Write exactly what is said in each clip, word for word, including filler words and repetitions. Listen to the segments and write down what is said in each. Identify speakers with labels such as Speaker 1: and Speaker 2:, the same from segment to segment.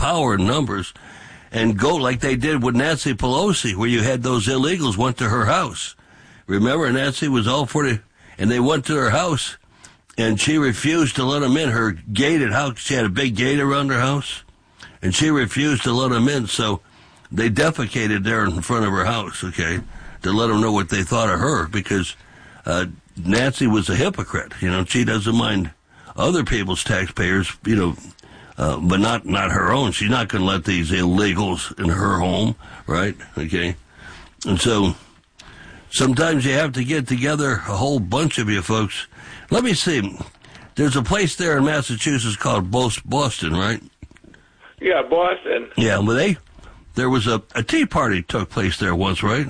Speaker 1: power in numbers and go like they did with Nancy Pelosi, where you had those illegals went to her house. Remember, Nancy was all for the, and they went to her house, and she refused to let them in. Her gated house, she had a big gate around her house, and she refused to let them in, so they defecated there in front of her house, okay, to let them know what they thought of her, because uh, Nancy was a hypocrite. You know, she doesn't mind other people's taxpayers, you know, uh, but not, not her own. She's not going to let these illegals in her home, right, okay? And so sometimes you have to get together, a whole bunch of you folks. Let me see. There's a place there in Massachusetts called Boston, right?
Speaker 2: Yeah, Boston.
Speaker 1: Yeah, well, they, there was a, a tea party took place there once, right?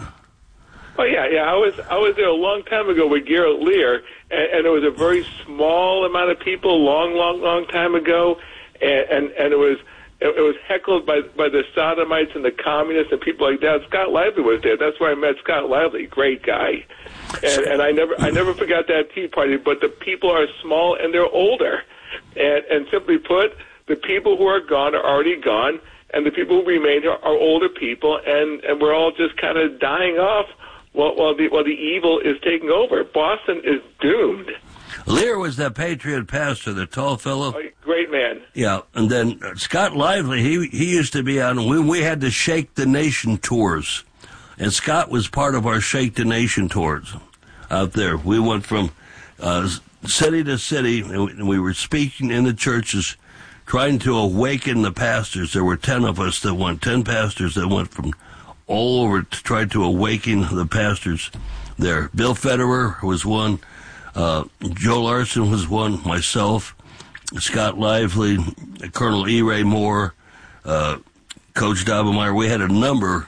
Speaker 2: Oh yeah, yeah. I was I was there a long time ago with Garrett Lear, and, and it was a very small amount of people, long, long, long time ago, and and, and it was it, it was heckled by by the sodomites and the communists and people like that. Scott Lively was there. That's where I met Scott Lively, great guy, and and I never I never forgot that tea party. But the people are small and they're older, and and simply put, the people who are gone are already gone, and the people who remain are, are older people, and and we're all just kind of dying off. While, while, the, while the evil is taking over. Boston is doomed.
Speaker 1: Lear was that Patriot pastor, the tall fellow.
Speaker 2: Oh, great man.
Speaker 1: Yeah, and then uh, Scott Lively, he he used to be on, we, we had the Shake the Nation tours, and Scott was part of our Shake the Nation tours out there. We went from uh, city to city, and we were speaking in the churches, trying to awaken the pastors. There were ten of us that went, ten pastors that went from all over to try to awaken the pastors there. Bill Federer was one, uh, Joe Larson was one, myself, Scott Lively, Colonel E. Ray Moore, uh, Coach Daubenmire. We had a number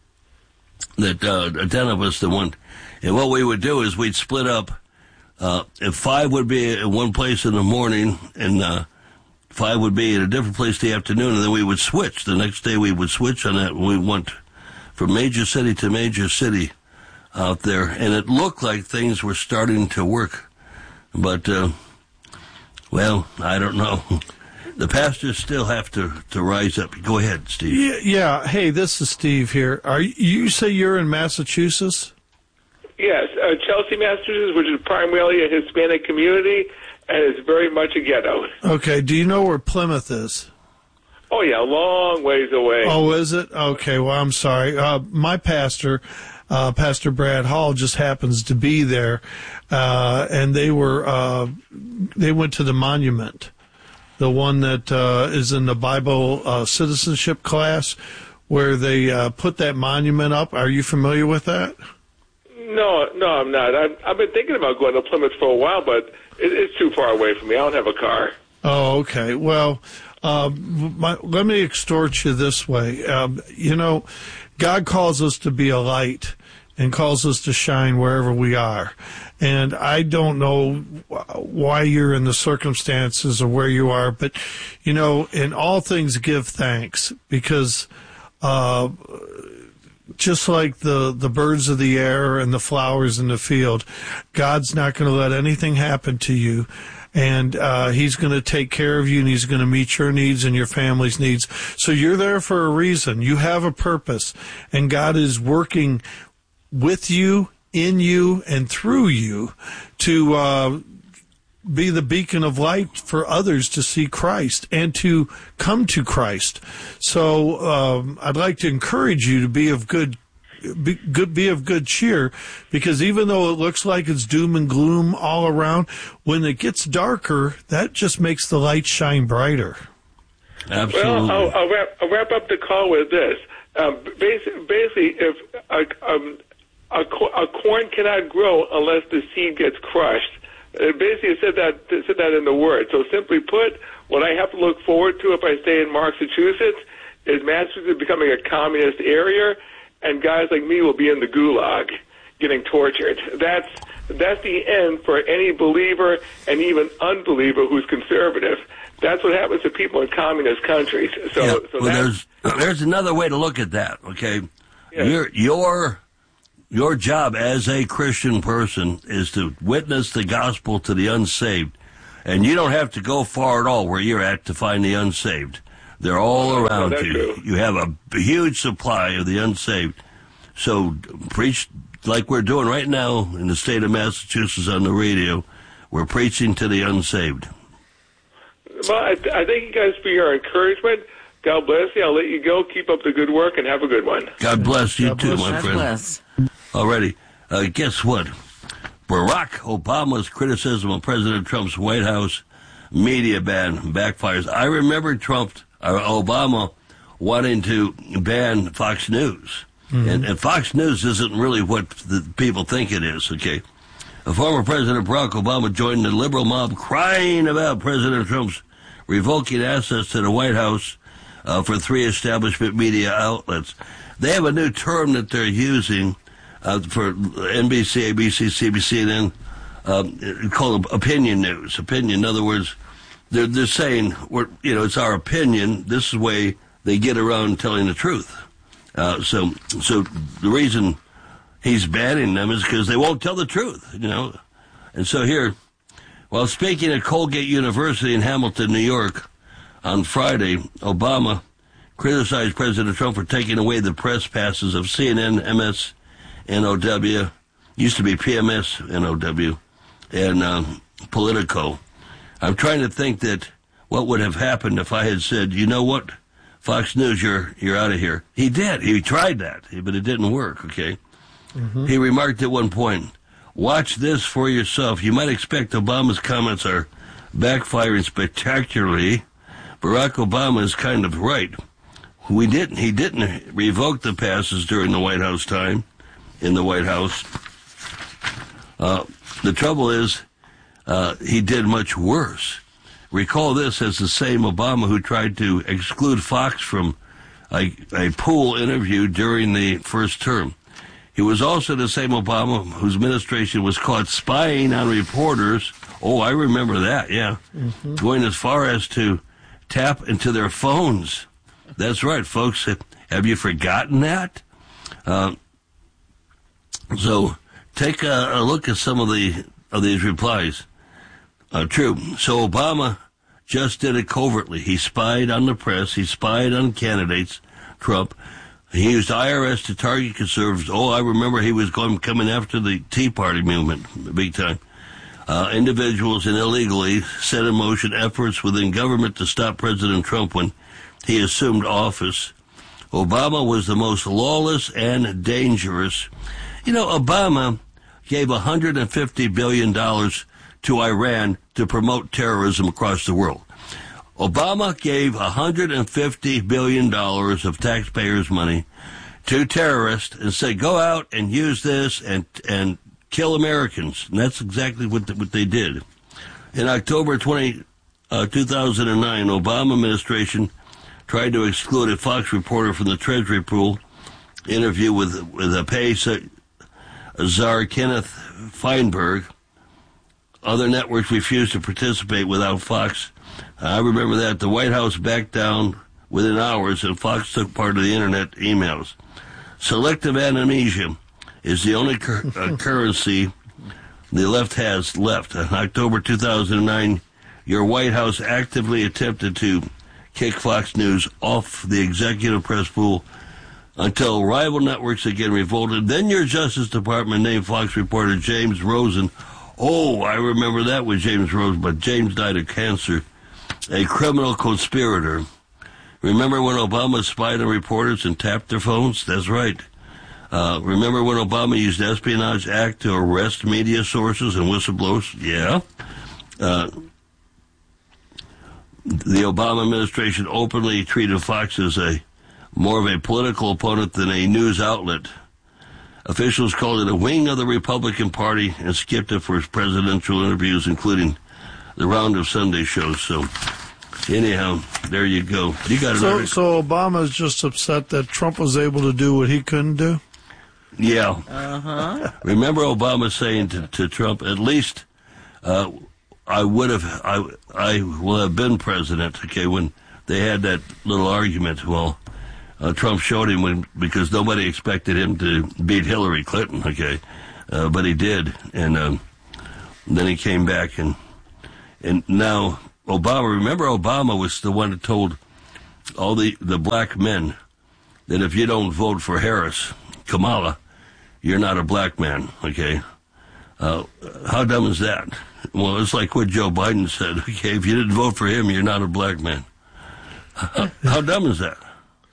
Speaker 1: that, uh, ten of us that went, and what we would do is we'd split up, uh, if five would be at one place in the morning, and, uh, five would be at a different place in the afternoon, and then we would switch. The next day we would switch on that, and we went from major city to major city out there, and it looked like things were starting to work. But, uh, well, I don't know. The pastors still have to, to rise up. Go ahead, Steve.
Speaker 3: Yeah, yeah. Hey, this is Steve here. Are you, you say you're in Massachusetts?
Speaker 2: Yes, uh, Chelsea, Massachusetts, which is primarily a Hispanic community, and it's very much a ghetto.
Speaker 3: Okay. Do you know where Plymouth is?
Speaker 2: Oh, yeah, a long ways away.
Speaker 3: Oh, is it? Okay, well, I'm sorry. Uh, my pastor, uh, Pastor Brad Hall, just happens to be there, uh, and they were, uh, they went to the monument, the one that uh, is in the Bible uh, citizenship class, where they uh, put that monument up. Are you familiar with that?
Speaker 2: No, no, I'm not. I've, I've been thinking about going to Plymouth for a while, but it, it's too far away from me. I don't have a car.
Speaker 3: Oh, okay. Well, Uh, my, let me extort you this way. Um, you know, God calls us to be a light and calls us to shine wherever we are. And I don't know why you're in the circumstances or where you are, but, you know, in all things give thanks, because uh, just like the, the birds of the air and the flowers in the field, God's not going to let anything happen to you. And uh, he's going to take care of you, and he's going to meet your needs and your family's needs. So you're there for a reason. You have a purpose, and God is working with you, in you, and through you to uh, be the beacon of light for others to see Christ and to come to Christ. So um, I'd like to encourage you to be of good Be good, be of good cheer, because even though it looks like it's doom and gloom all around, when it gets darker, that just makes the light shine brighter.
Speaker 1: Absolutely.
Speaker 2: Well, I'll, I'll, wrap, I'll wrap up the call with this. Um, basically, basically, if a, um, a, a corn cannot grow unless the seed gets crushed, it basically said that said that in the Word. So simply put, what I have to look forward to if I stay in Massachusetts is Massachusetts becoming a communist area, and guys like me will be in the gulag getting tortured. That's that's the end for any believer and even unbeliever who's conservative. That's what happens to people in communist countries. So,
Speaker 1: yeah.
Speaker 2: so
Speaker 1: well, there's there's another way to look at that. Okay,
Speaker 2: yeah.
Speaker 1: your your your job as a Christian person is to witness the gospel to the unsaved, and you don't have to go far at all where you're at to find the unsaved. They're all around
Speaker 2: that's
Speaker 1: you.
Speaker 2: true.
Speaker 1: You have a huge supply of the unsaved. So preach like we're doing right now in the state of Massachusetts on the radio. We're preaching to the unsaved.
Speaker 2: Well, I, th- I thank you guys for your encouragement. God bless you. I'll let you go. Keep up the good work and have a good one.
Speaker 1: God bless you
Speaker 3: God
Speaker 1: too,
Speaker 3: bless.
Speaker 1: my
Speaker 4: God
Speaker 1: friend.
Speaker 4: bless.
Speaker 1: Alrighty. Uh, guess what? Barack Obama's criticism of President Trump's White House media ban backfires. I remember Trump, or Obama, wanting to ban Fox News. Mm-hmm. And, and Fox News isn't really what the people think it is, okay? A former President Barack Obama joined the liberal mob crying about President Trump's revoking access to the White House uh, for three establishment media outlets. They have a new term that they're using uh, for N B C, A B C, C B C, and then um, called opinion news. Opinion, in other words, they're, they're saying, we're, you know, it's our opinion. This is the way they get around telling the truth. Uh, so, so the reason he's banning them is because they won't tell the truth, you know. And so here, while speaking at Colgate University in Hamilton, New York, on Friday, Obama criticized President Trump for taking away the press passes of C N N, M S N O W, used to be P M S N O W, and um, Politico. I'm trying to think that what would have happened if I had said, you know what, Fox News, you're you're out of here. He did. He tried that, but it didn't work, okay? Mm-hmm. He remarked at one point, watch this for yourself. You might expect Obama's comments are backfiring spectacularly. Barack Obama is kind of right. We didn't. He didn't revoke the passes during the White House time, in the White House. Uh, the trouble is, uh, he did much worse. Recall this as the same Obama who tried to exclude Fox from a, a pool interview during the first term. He was also the same Obama whose administration was caught spying on reporters. Oh, I remember that, yeah. Mm-hmm. Going as far as to tap into their phones. That's right, folks. Have you forgotten that? Uh, so take a, a look at some of the of these replies. Uh, true. So Obama just did it covertly. He spied on the press. He spied on candidates, Trump. He used I R S to target conservatives. Oh, I remember he was going coming after the Tea Party movement, big time. Uh, individuals and illegally set in motion efforts within government to stop President Trump when he assumed office. Obama was the most lawless and dangerous. You know, Obama gave one hundred fifty billion dollars to Iran to promote terrorism across the world. Obama gave one hundred fifty billion dollars of taxpayers' money to terrorists and said, go out and use this and and kill Americans. And that's exactly what the, what they did. In October twentieth, uh, two thousand nine, Obama administration tried to exclude a Fox reporter from the Treasury pool interview with, with a pay czar Kenneth Feinberg. Other networks refused to participate without Fox. I remember that. The White House backed down within hours, and Fox took part of the Internet emails. Selective amnesia is the only cur- uh, currency the left has left. In October two thousand nine, your White House actively attempted to kick Fox News off the executive press pool until rival networks again revolted. Then your Justice Department named Fox reporter James Rosen. Oh, I remember that with James Rosen, but James died of cancer. A criminal conspirator. Remember when Obama spied on reporters and tapped their phones? That's right. Uh, remember when Obama used the Espionage Act to arrest media sources and whistleblowers? Yeah. Uh, the Obama administration openly treated Fox as a more of a political opponent than a news outlet. Officials called it a wing of the Republican Party and skipped it for its presidential interviews, including the round of Sunday shows. So, anyhow, there you go. You got it.
Speaker 3: So, so Obama's just upset that Trump was able to do what he couldn't do?
Speaker 1: Yeah.
Speaker 4: Uh-huh.
Speaker 1: Remember Obama saying to, to Trump, at least uh, I would have, I, I will have been president, okay, when they had that little argument. Well, uh, Trump showed him when, because nobody expected him to beat Hillary Clinton, okay, uh, but he did. And um, then he came back and And now Obama, remember Obama was the one that told all the, the black men, that if you don't vote for Harris, Kamala, you're not a black man, okay? Uh, how dumb is that? Well, it's like what Joe Biden said, okay? If you didn't vote for him, you're not a black man. How, how dumb is that?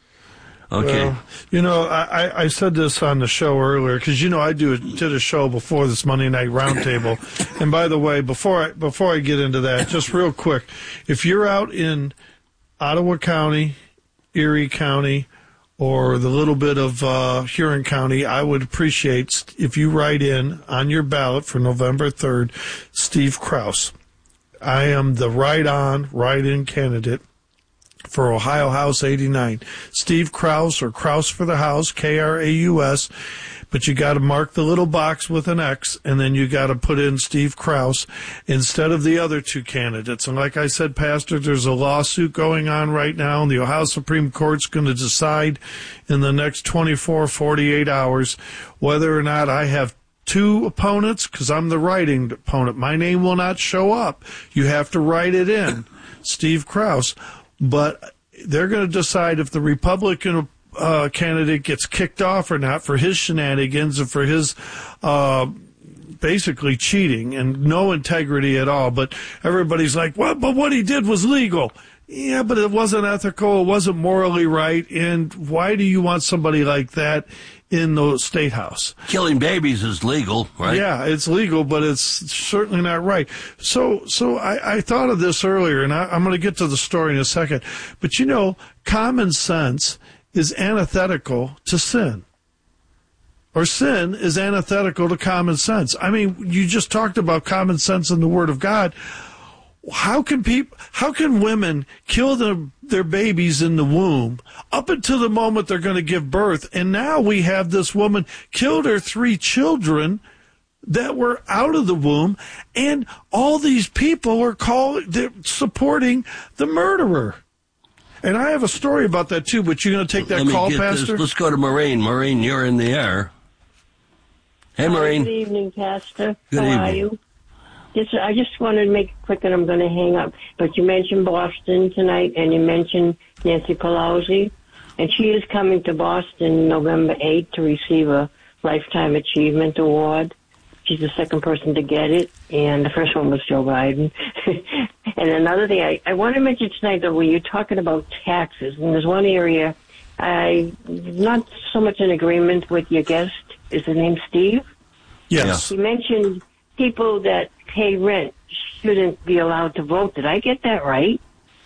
Speaker 1: Okay.
Speaker 3: Well, you know, I, I said this on the show earlier because you know I do did a show before this Monday Night Roundtable, and by the way, before I before I get into that, just real quick, if you're out in Ottawa County, Erie County, or the little bit of uh, Huron County, I would appreciate if you write in on your ballot for November third, Steve Kraus. I am the write-on, write-in candidate for Ohio House eighty-nine. Steve Kraus, or Kraus for the House, K R A U S, but you got to mark the little box with an X, and then you got to put in Steve Kraus instead of the other two candidates. And like I said, Pastor, there's a lawsuit going on right now, and the Ohio Supreme Court's going to decide in the next twenty-four, forty-eight hours whether or not I have two opponents, because I'm the writing opponent. My name will not show up. You have to write it in, Steve Kraus. But they're going to decide if the Republican uh, candidate gets kicked off or not for his shenanigans and for his uh, basically cheating and no integrity at all. But everybody's like, well, but what he did was legal. Yeah, but it wasn't ethical. It wasn't morally right. And why do you want somebody like that in the state house?
Speaker 1: Killing babies is legal, right?
Speaker 3: Yeah, it's legal, but it's certainly not right. So, so I, I thought of this earlier, and I, I'm going to get to the story in a second. But you know, common sense is antithetical to sin, or sin is antithetical to common sense. I mean, you just talked about common sense in the Word of God. How can people, how can women kill their, their babies in the womb up until the moment they're going to give birth? And now we have this woman killed her three children that were out of the womb, and all these people are call, they're supporting the murderer. And I have a story about that too, but you're going to take that
Speaker 1: Let
Speaker 3: call,
Speaker 1: me get
Speaker 3: Pastor?
Speaker 1: This. Let's go to Maureen. Maureen, you're in the air. Hey, Maureen.
Speaker 4: Good evening, Pastor.
Speaker 1: Good
Speaker 4: How
Speaker 1: evening.
Speaker 4: are you? Just, I just wanted to make it quick, and I'm going to hang up. But you mentioned Boston tonight, and you mentioned Nancy Pelosi, and she is coming to Boston November eighth to receive a Lifetime Achievement Award. She's the second person to get it, and the first one was Joe Biden. And another thing, I, I want to mention tonight, though, when you're talking about taxes, and there's one area I'm not so much in agreement with your guest. Is his name Steve?
Speaker 3: Yes.
Speaker 4: He mentioned people that pay rent shouldn't be allowed to vote. Did I get that right?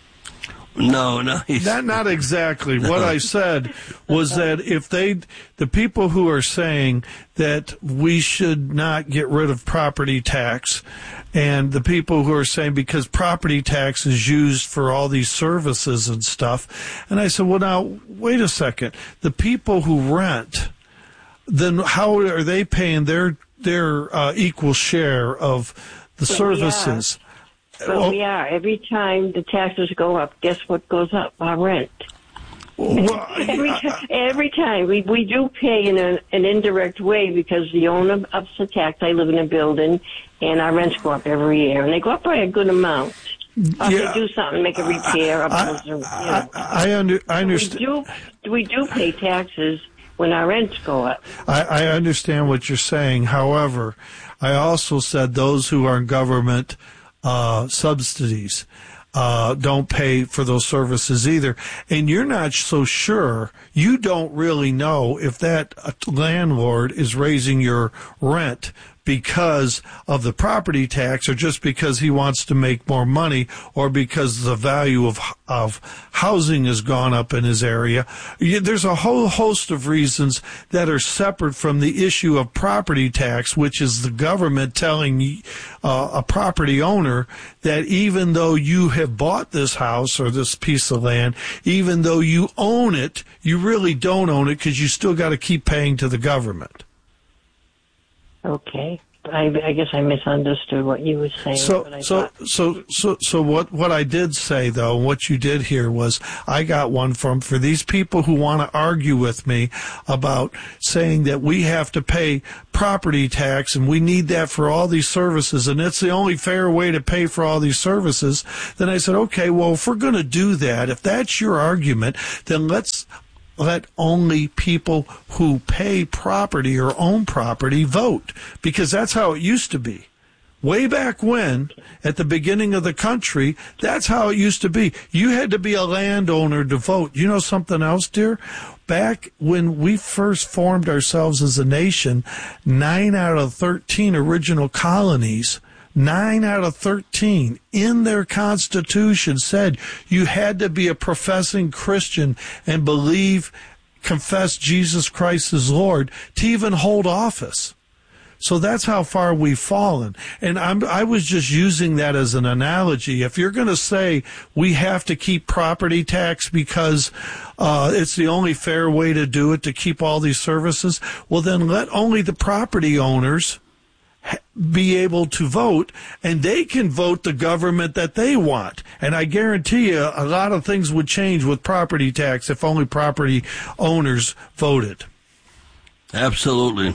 Speaker 1: No, no. he's-
Speaker 3: Not, not exactly. What I said was that if they, the people who are saying that we should not get rid of property tax, and the people who are saying because property tax is used for all these services and stuff, and I said, well, now, wait a second. The people who rent, then how are they paying their their uh, equal share of the
Speaker 4: But
Speaker 3: services?
Speaker 4: We but
Speaker 3: Oh.
Speaker 4: we are. Every time the taxes go up, guess what goes up? Our rent.
Speaker 3: Well,
Speaker 4: Every, ti- every time. We we do pay in a, an indirect way because the owner ups the tax. I live in a building, and our rents go up every year, and they go up by a good amount. Or if
Speaker 3: Yeah.
Speaker 4: they do something, make a repair. Up
Speaker 3: I,
Speaker 4: those, you know.
Speaker 3: I, I, under, I
Speaker 4: we
Speaker 3: understand.
Speaker 4: do we do pay taxes when our rents go up.
Speaker 3: I, I understand what you're saying. However, I also said those who are in government uh, subsidies uh, don't pay for those services either. And you're not so sure. You don't really know if that landlord is raising your rent because of the property tax, or just because he wants to make more money, or because the value of of housing has gone up in his area. There's a whole host of reasons that are separate from the issue of property tax, which is the government telling uh, a property owner that even though you have bought this house or this piece of land, even though you own it, you really don't own it because you still got to keep paying to the government.
Speaker 4: Okay. I, I guess I misunderstood what you were saying.
Speaker 3: So,
Speaker 4: but I
Speaker 3: so,
Speaker 4: thought,
Speaker 3: so, so, so, what? What I did say, though, what you did here was, I got one from for these people who want to argue with me about saying that we have to pay property tax and we need that for all these services, and it's the only fair way to pay for all these services. Then I said, okay, well, if we're going to do that, if that's your argument, then let's let only people who pay property or own property vote, because that's how it used to be. Way back when, at the beginning of the country, that's how it used to be. You had to be a landowner to vote. You know something else, dear? Back when we first formed ourselves as a nation, nine out of thirteen original colonies Nine out of thirteen in their constitution said you had to be a professing Christian and believe, confess Jesus Christ as Lord to even hold office. So that's how far we've fallen. And I'm, I was just using that as an analogy. If you're going to say we have to keep property tax because uh, it's the only fair way to do it, to keep all these services, well, then let only the property owners be able to vote, and they can vote the government that they want. And I guarantee you a lot of things would change with property tax if only property owners voted.
Speaker 1: Absolutely.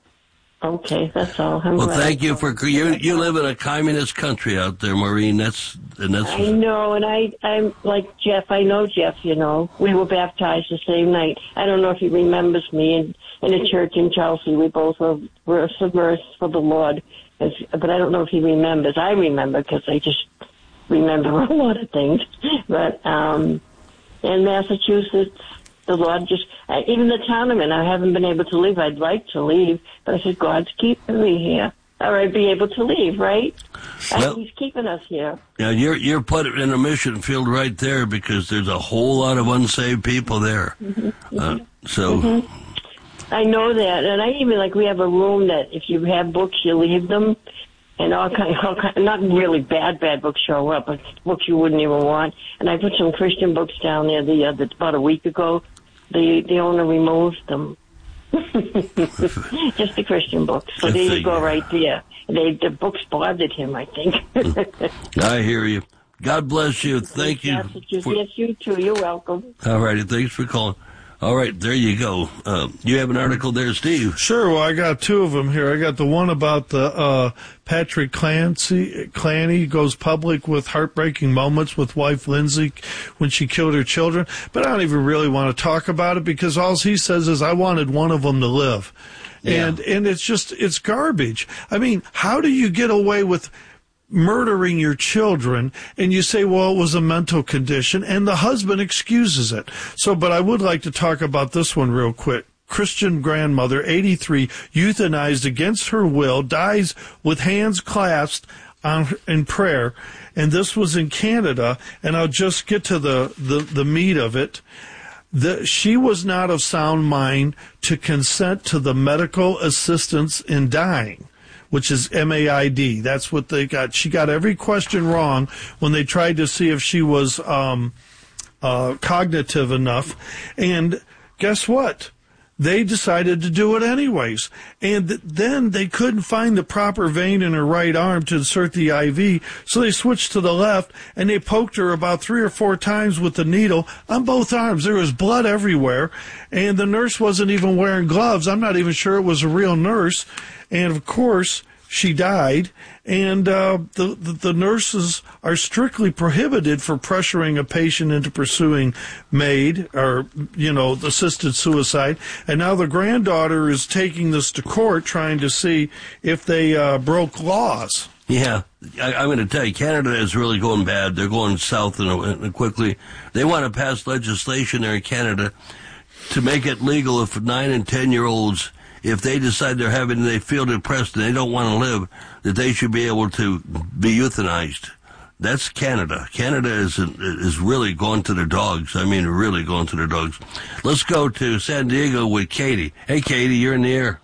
Speaker 4: Okay, that's all. I'm
Speaker 1: well,
Speaker 4: glad.
Speaker 1: thank you for you. You live in a communist country out there, Maureen. That's and that's.
Speaker 4: I know, and I, I'm like Jeff. I know Jeff. You know, we were baptized the same night. I don't know if he remembers me in in a church in Chelsea. We both were were submersed for the Lord, as, but I don't know if he remembers. I remember because I just remember a lot of things. But um, in Massachusetts, the Lord just, uh, even the town I'm in, I haven't been able to leave. I'd like to leave, but I said, God's keeping me here. Or I'd be able to leave, right?
Speaker 1: Well,
Speaker 4: He's keeping us here.
Speaker 1: Yeah, you're you're put in a mission field right there because there's a whole lot of unsaved people there. Mm-hmm. Uh, so.
Speaker 4: Mm-hmm. I know that, and I even, like, we have a room that if you have books, you leave them, and all kind, all kind, not really bad, bad books show up, but books you wouldn't even want. And I put some Christian books down there the other, about a week ago. The the owner removed them. Just the Christian books. So there you go, right there. They, the books bothered him, I think.
Speaker 1: I hear you. God bless you. Thank you.
Speaker 4: For, yes, you too. You're welcome.
Speaker 1: All righty. Thanks for calling. All right, there you go. Uh, you have an article there, Steve?
Speaker 3: Sure. Well, I got two of them here. I got the one about the uh, Patrick Clancy. Clancy goes public with heartbreaking moments with wife Lindsay when she killed her children. But I don't even really want to talk about it because all he says is, I wanted one of them to live. Yeah. And, and it's just, it's garbage. I mean, how do you get away with murdering your children, and you say, well, it was a mental condition, and the husband excuses it. So, but I would like to talk about this one real quick. Christian grandmother, eighty-three, euthanized against her will, dies with hands clasped on her, in prayer, and this was in Canada, and I'll just get to the, the, the meat of it. The, she was not of sound mind to consent to the medical assistance in dying, which is M A I D. That's what they got. She got every question wrong when they tried to see if she was um, uh, cognitive enough. And guess what? They decided to do it anyways. And th- then they couldn't find the proper vein in her right arm to insert the I V, so they switched to the left, and they poked her about three or four times with the needle on both arms. There was blood everywhere, and the nurse wasn't even wearing gloves. I'm not even sure it was a real nurse. And, of course, she died, and uh, the, the the nurses are strictly prohibited for pressuring a patient into pursuing MAID or, you know, assisted suicide. And now the granddaughter is taking this to court, trying to see if they uh, broke laws.
Speaker 1: Yeah, I, I'm going to tell you, Canada is really going bad. They're going south and, and quickly. They want to pass legislation there in Canada to make it legal if nine and ten year olds, if they decide they're having, they feel depressed and they don't want to live, that they should be able to be euthanized. That's Canada. Canada is is really going to their dogs. I mean, really going to their dogs. Let's go to San Diego with Katie. Hey, Katie, you're in the air.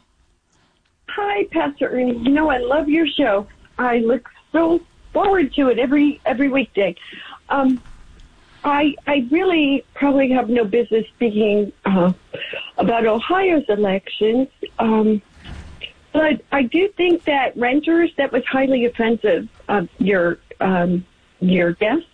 Speaker 5: Hi, Pastor Ernie. You know, I love your show. I look so forward to it every every weekday. Um, I I really probably have no business speaking uh, about Ohio's elections, um, But I do think that renters, that was highly offensive of your um, your guest,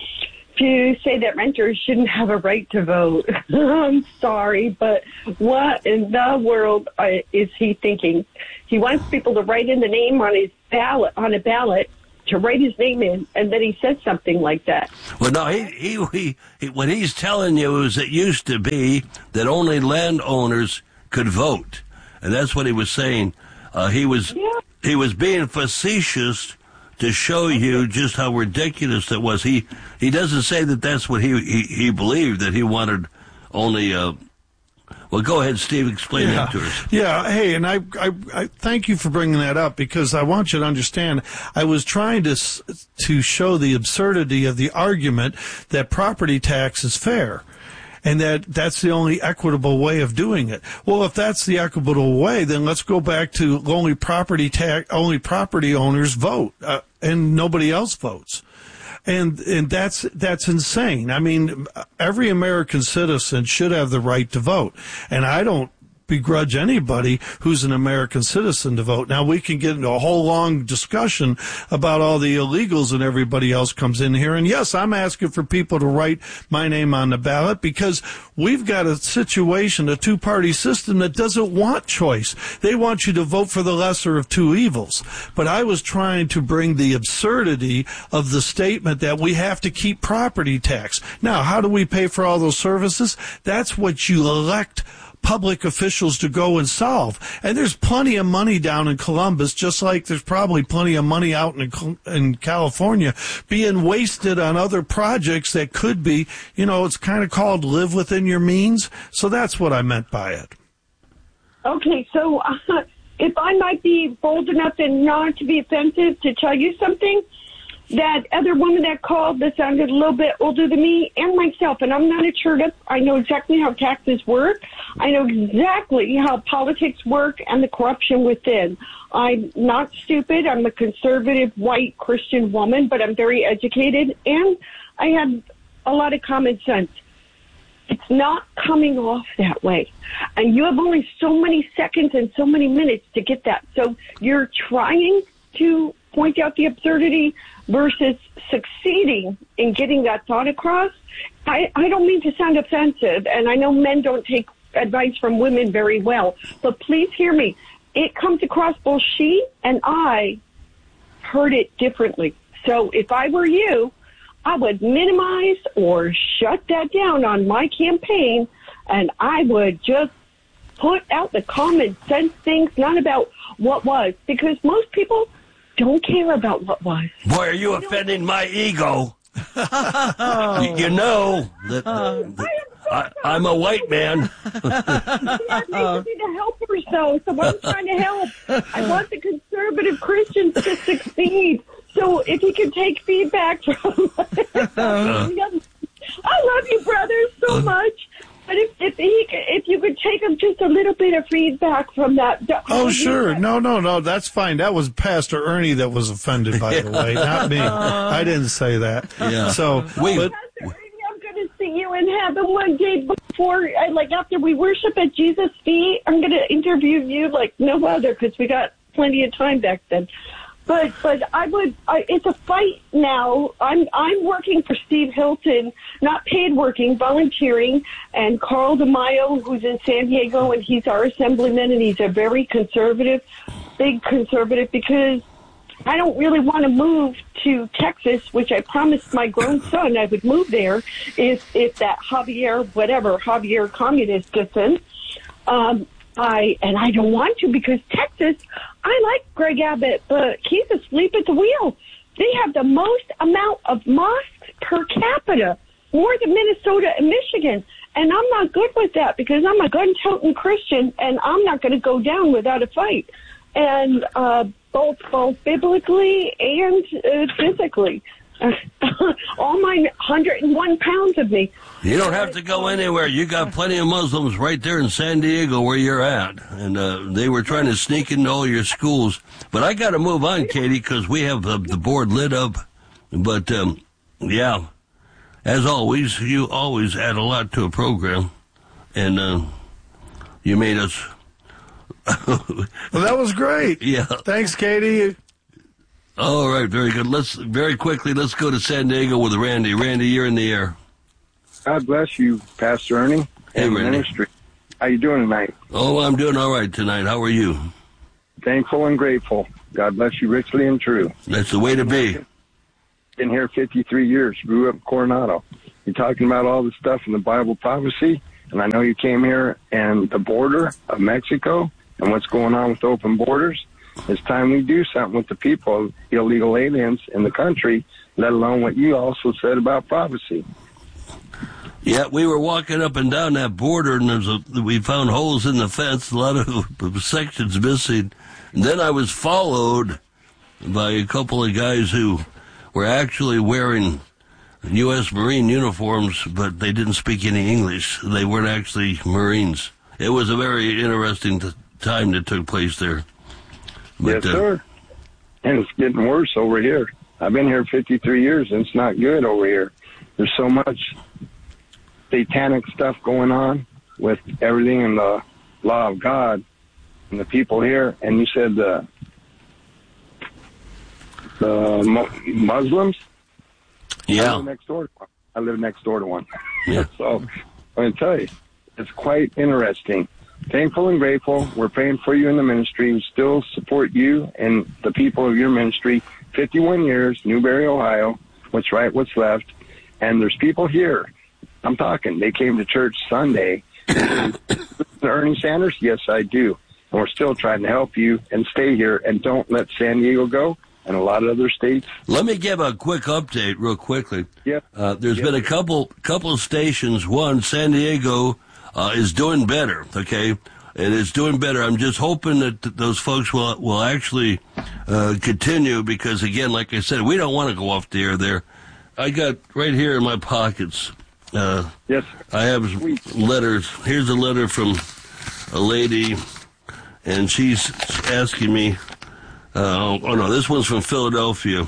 Speaker 5: to say that renters shouldn't have a right to vote. I'm sorry, but what in the world uh, is he thinking? He wants people to write in the name on his ballot, on a ballot, to write his name in, and then he says something like that.
Speaker 1: Well, no, he, he, he, he what he's telling you is it used to be that only landowners could vote, and that's what he was saying. Uh, he was
Speaker 5: Yeah.
Speaker 1: he was being facetious to show you just how ridiculous it was. He he doesn't say that that's what he he, he believed, that he wanted only. Uh, well, go ahead, Steve. Explain
Speaker 3: Yeah.
Speaker 1: that to us.
Speaker 3: Yeah, hey, and I, I, I thank you for bringing that up, because I want you to understand, I was trying to s- to show the absurdity of the argument that property tax is fair, and that that's the only equitable way of doing it. Well, if that's the equitable way, then let's go back to only property tax, only property owners vote, uh, and nobody else votes. And and that's that's insane. I mean, every American citizen should have the right to vote, and I don't begrudge anybody who's an American citizen to vote. Now, we can get into a whole long discussion about all the illegals and everybody else comes in here. And yes, I'm asking for people to write my name on the ballot, because we've got a situation, a two-party system that doesn't want choice. They want you to vote for the lesser of two evils. But I was trying to bring the absurdity of the statement that we have to keep property tax. Now, how do we pay for all those services? That's what you elect public officials to go and solve. And there's plenty of money down in Columbus, just like there's probably plenty of money out in in California being wasted on other projects that could be, you know, it's kind of called live within your means. So that's what I meant by it.
Speaker 5: Okay, so uh, if I might be bold enough and not to be offensive to tell you something, that other woman that called that sounded a little bit older than me and myself, and I'm not a turnip. I know exactly how taxes work. I know exactly how politics work and the corruption within. I'm not stupid. I'm a conservative, white, Christian woman, but I'm very educated, and I have a lot of common sense. It's not coming off that way. And you have only so many seconds and so many minutes to get that. So you're trying to point out the absurdity versus succeeding in getting that thought across. I, I don't mean to sound offensive, and I know men don't take advice from women very well, but please hear me. It comes across both she and I heard it differently. So if I were you, I would minimize or shut that down on my campaign, and I would just put out the common sense things, not about what was, because most people don't care about what was.
Speaker 1: Boy, are you offending my ego? you, you know that, that I, I'm a white man.
Speaker 5: I need to be the helpers, though, so I'm trying to help. I want the conservative Christians to succeed. So if you can take feedback from I love you, brothers, so much. But if if, he, if you could take him just a little bit of feedback from that.
Speaker 3: Oh, sure. No, no, no. That's fine. That was Pastor Ernie that was offended, by the way, not me. I didn't say that.
Speaker 1: Yeah.
Speaker 3: So,
Speaker 1: Wait.
Speaker 3: but,
Speaker 5: Pastor Ernie, I'm going to see you in heaven one day before, like after we worship at Jesus' feet. I'm going to interview you like no other, because we got plenty of time back then. But but I would. I, it's a fight now. I'm I'm working for Steve Hilton, not paid working, volunteering, and Carl DeMaio, who's in San Diego, and he's our assemblyman, and he's a very conservative, big conservative, because I don't really want to move to Texas, which I promised my grown son I would move there if if that Javier whatever Javier communist gets in. Um, I and I don't want to, because Texas, I like Greg Abbott, but he's asleep at the wheel. They have the most amount of mosques per capita, more than Minnesota and Michigan. And I'm not good with that, because I'm a gun-toting Christian, and I'm not going to go down without a fight. And uh, both both biblically and uh, physically. All my one hundred one pounds of me.
Speaker 1: You don't have to go anywhere. You got plenty of Muslims right there in San Diego where you're at. And uh, they were trying to sneak into all your schools. But I got to move on, Katie, because we have uh, the board lit up. But, um, yeah, as always, you always add a lot to a program. And uh, you made us
Speaker 3: Well, that was great.
Speaker 1: Yeah.
Speaker 3: Thanks, Katie.
Speaker 1: All right, very good. Let's very quickly. Let's go to San Diego with Randy. Randy, you're in the air.
Speaker 6: God bless you, Pastor Ernie.
Speaker 1: Hey,
Speaker 6: and
Speaker 1: Randy.
Speaker 6: Ministry. How you doing tonight?
Speaker 1: Oh, I'm doing all right tonight. How are you?
Speaker 6: Thankful and grateful. God bless you richly and true.
Speaker 1: That's the way to be.
Speaker 6: Been here fifty-three years. Grew up in Coronado. You're talking about all the stuff in the Bible prophecy, and I know you came here and the border of Mexico and what's going on with open borders. It's time we do something with the people, illegal aliens in the country, let alone what you also said about prophecy.
Speaker 1: Yeah, we were walking up and down that border, and there's a, we found holes in the fence, a lot of sections missing. And then I was followed by a couple of guys who were actually wearing U S Marine uniforms, but they didn't speak any English. They weren't actually Marines. It was a very interesting t- time that took place there. But,
Speaker 6: yes,
Speaker 1: uh,
Speaker 6: sir. And it's getting worse over here. I've been here fifty-three years, and it's not good over here. There's so much satanic stuff going on with everything in the law of God and the people here. And you said the the Mo- Muslims.
Speaker 1: Yeah.
Speaker 6: I live next door to one. I live next door to one.
Speaker 1: Yeah.
Speaker 6: So I'm going to tell you, it's quite interesting. Thankful and grateful. We're praying for you in the ministry. We still support you and the people of your ministry. fifty-one years, Newberry, Ohio. What's right, what's left. And there's people here. I'm talking. They came to church Sunday. Ernie Sanders? Yes, I do. And we're still trying to help you and stay here and don't let San Diego go and a lot of other states.
Speaker 1: Let me give a quick update real quickly.
Speaker 6: Yep.
Speaker 1: Uh, there's
Speaker 6: Yep.
Speaker 1: been a couple couple of stations. One, San Diego uh, is doing better, okay? And it's doing better. I'm just hoping that th- those folks will will actually uh, continue because, again, like I said, we don't want to go off the air there. I got right here in my pockets, uh,
Speaker 6: Yes.
Speaker 1: I have
Speaker 6: Sweet.
Speaker 1: letters. Here's a letter from a lady, and she's asking me, uh, oh, no, this one's from Philadelphia.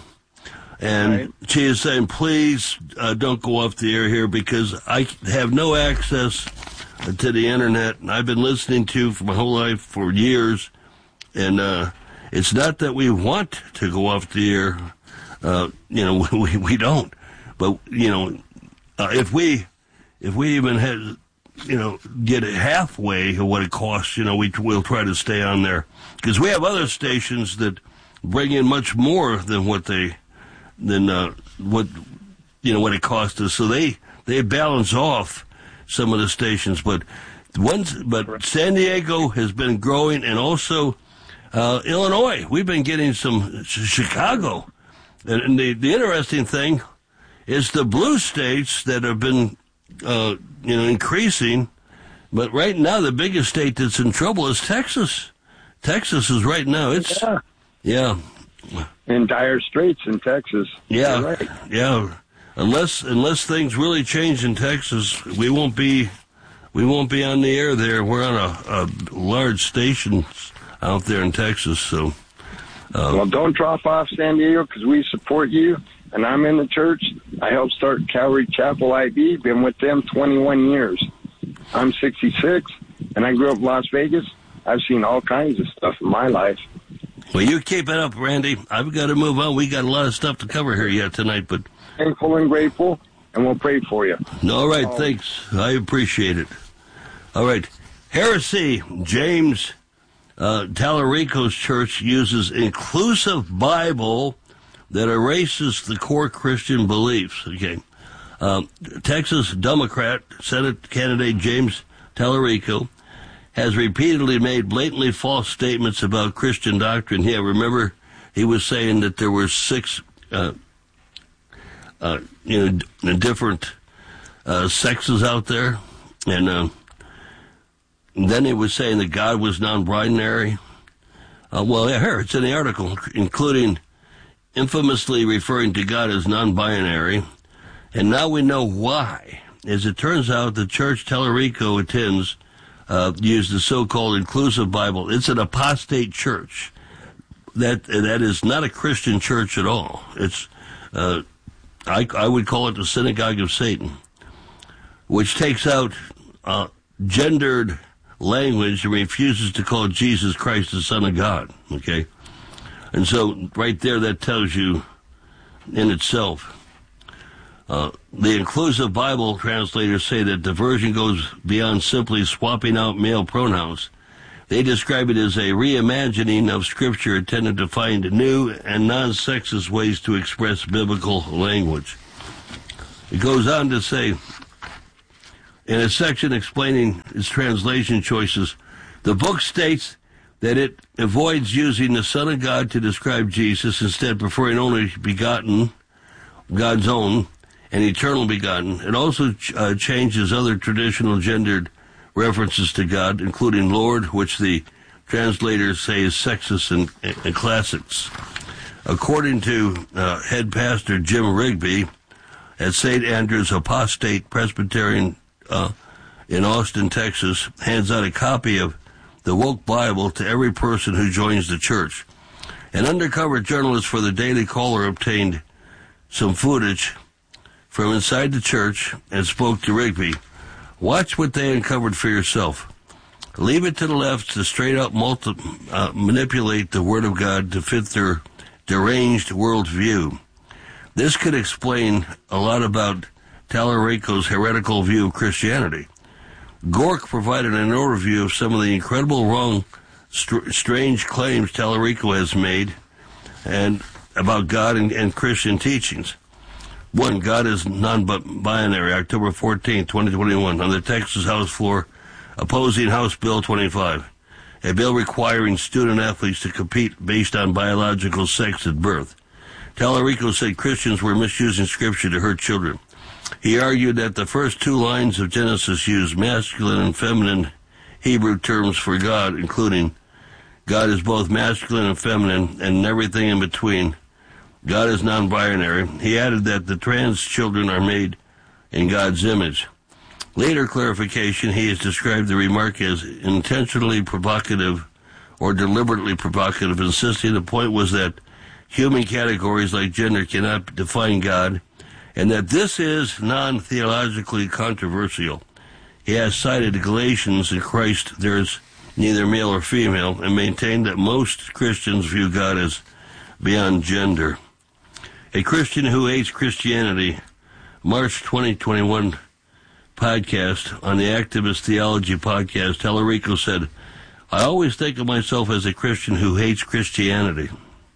Speaker 1: And
Speaker 6: Right.
Speaker 1: she is saying, please uh, don't go off the air here because I have no access to the internet. And I've been listening to you for my whole life for years. And uh, it's not that we want to go off the air. Uh, you know, we, we don't. But, you know, uh, if we if we even had, you know, get it halfway of what it costs, you know, we, we'll try to stay on there. Because we have other stations that bring in much more than what they, than uh, what, you know, what it costs us. So they, they balance off some of the stations. But once, but San Diego has been growing, and also uh, Illinois. We've been getting some Chicago. And, and the, the interesting thing is the blue states that have been, uh, you know, increasing. But right now, the biggest state that's in trouble is Texas. Texas is right now. It's
Speaker 6: Yeah.
Speaker 1: yeah,
Speaker 6: In dire straits in Texas.
Speaker 1: yeah,
Speaker 6: You're right.
Speaker 1: yeah. Unless unless things really change in Texas, we won't be we won't be on the air there. We're on a, a large station out there in Texas, so. Um,
Speaker 6: Well, don't drop off San Diego because we support you. And I'm in the church. I helped start Calvary Chapel I V. Been with them twenty-one years. I'm sixty-six, and I grew up in Las Vegas. I've seen all kinds of stuff in my life.
Speaker 1: Well, you keep it up, Randy. I've got to move on. We got a lot of stuff to cover here yet tonight, but
Speaker 6: Thankful and grateful, and we'll pray for you.
Speaker 1: all right, thanks. I appreciate it. All right, heresy. James uh, Tallarico's church uses inclusive Bible that erases the core Christian beliefs. Okay, um, Texas Democrat Senate candidate James Tallarico has repeatedly made blatantly false statements about Christian doctrine. Yeah, remember he was saying that there were six, uh, uh, you know, d- different uh, sexes out there, and, uh, and then he was saying that God was non-binary. Uh, well, yeah, here it's in the article, including infamously referring to God as non-binary, and now we know why. As it turns out, the church Tallarico attends uh, used the so-called inclusive Bible. It's an apostate church. That that is not a Christian church at all. It's uh, I, I would call it the synagogue of Satan, which takes out uh, gendered language and refuses to call Jesus Christ the Son of God, okay? And so right there, that tells you in itself. Uh, the inclusive Bible translators say that diversion goes beyond simply swapping out male pronouns. They describe it as a reimagining of Scripture intended to find new and non-sexist ways to express biblical language. It goes on to say, in a section explaining its translation choices, the book states that it avoids using the Son of God to describe Jesus, instead preferring only begotten, God's own, and eternal begotten. It also ch- uh, changes other traditional gendered references to God, including Lord, which the translators say is sexist and, and classics. According to uh, head pastor Jim Rigby at Saint Andrew's Apostate Presbyterian uh, in Austin, Texas, hands out a copy of the Woke Bible to every person who joins the church. An undercover journalist for the Daily Caller obtained some footage from inside the church and spoke to Rigby. Watch what they uncovered for yourself. Leave it to the left to straight up multi- uh, manipulate the Word of God to fit their deranged worldview. This could explain a lot about Tallarico's heretical view of Christianity. Gork provided an overview of some of the incredible wrong, str- strange claims Tallarico has made and about God and, and Christian teachings. One, God is non-binary, October fourteenth, twenty twenty-one, on the Texas House floor, opposing House Bill twenty-five, a bill requiring student athletes to compete based on biological sex at birth. Tallarico said Christians were misusing Scripture to hurt children. He argued that the first two lines of Genesis use masculine and feminine Hebrew terms for God, including God is both masculine and feminine and everything in between. God is non-binary. He added that the trans children are made in God's image. Later clarification, he has described the remark as intentionally provocative or deliberately provocative, insisting the point was that human categories like gender cannot define God, and that this is non-theologically controversial. He has cited Galatians in Christ there is neither male or female, and maintained that most Christians view God as beyond gender. A Christian who hates Christianity, March twenty twenty-one podcast on the Activist Theology podcast, Tallarico said, I always think of myself as a Christian who hates Christianity.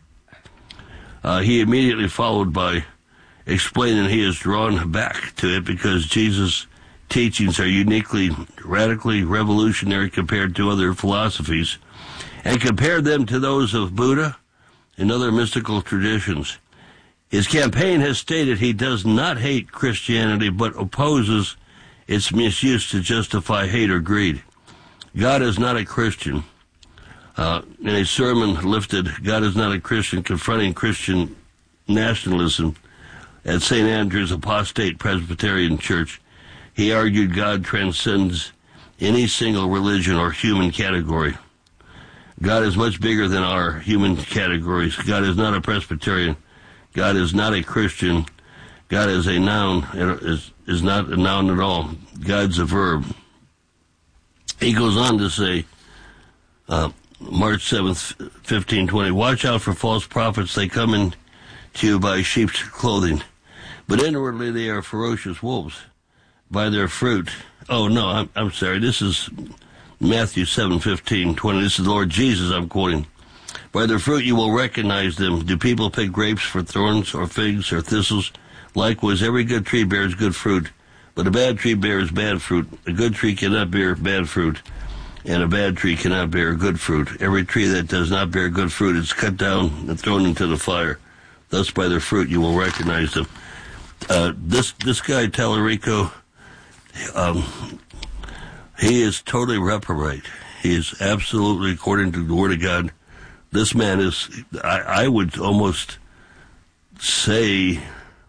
Speaker 1: Uh, he immediately followed by explaining he is drawn back to it because Jesus' teachings are uniquely, radically revolutionary compared to other philosophies, and compared them to those of Buddha and other mystical traditions. His campaign has stated he does not hate Christianity, but opposes its misuse to justify hate or greed. God is not a Christian. Uh, in a sermon lifted, God is not a Christian, confronting Christian nationalism at Saint Andrew's Apostate Presbyterian Church, he argued God transcends any single religion or human category. God is much bigger than our human categories. God is not a Presbyterian. God is not a Christian. God is a noun. It is, is not a noun at all. God's a verb. He goes on to say, uh, March seventh, fifteen twenty, watch out for false prophets. They come in to you by sheep's clothing, but inwardly they are ferocious wolves. By their fruit. Oh, no, I'm, I'm sorry. This is Matthew seven, fifteen, twenty. This is the Lord Jesus I'm quoting. By their fruit you will recognize them. Do people pick grapes for thorns or figs or thistles? Likewise, every good tree bears good fruit, but a bad tree bears bad fruit. A good tree cannot bear bad fruit, and a bad tree cannot bear good fruit. Every tree that does not bear good fruit is cut down and thrown into the fire. Thus by their fruit you will recognize them. Uh, this, this guy, Tallarico, um, he is totally reprobate. He is absolutely, according to the Word of God, this man is, I, I would almost say,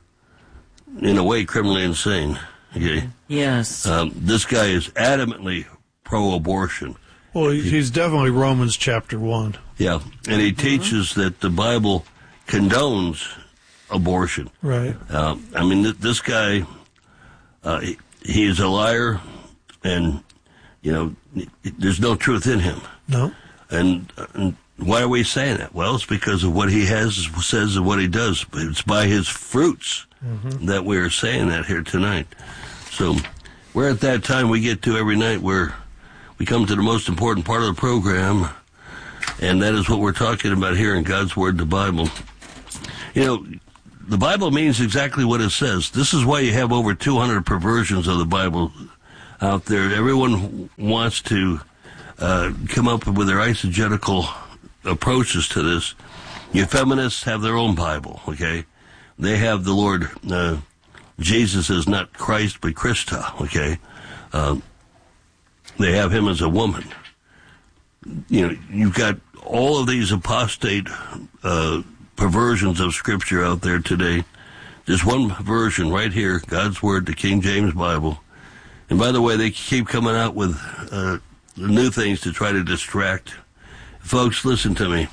Speaker 1: in a way, criminally insane. Okay?
Speaker 7: Yes.
Speaker 1: Um, this guy is adamantly pro-abortion.
Speaker 3: Well, he's definitely Romans chapter one.
Speaker 1: Yeah, and he mm-hmm. teaches that the Bible condones abortion.
Speaker 3: Right.
Speaker 1: Uh, I mean, th- this guy, uh, he, he is a liar, and you know, there's no truth in him.
Speaker 3: No.
Speaker 1: And, and why are we saying that? Well, it's because of what he has, says, and what he does. It's by his fruits mm-hmm. that we are saying that here tonight. So we're at that time we get to every night where we come to the most important part of the program, and that is what we're talking about here in God's Word, the Bible. You know, the Bible means exactly what it says. This is why you have over two hundred perversions of the Bible out there. Everyone wants to uh, come up with their eisegetical approaches to this. You feminists have their own Bible, okay? They have the Lord, uh, Jesus is not Christ, but Christa, okay? Uh, they have him as a woman. You know, you've got all of these apostate uh, perversions of Scripture out there today. There's one version right here, God's Word, the King James Bible. And by the way, they keep coming out with uh, new things to try to distract. Folks, listen to me.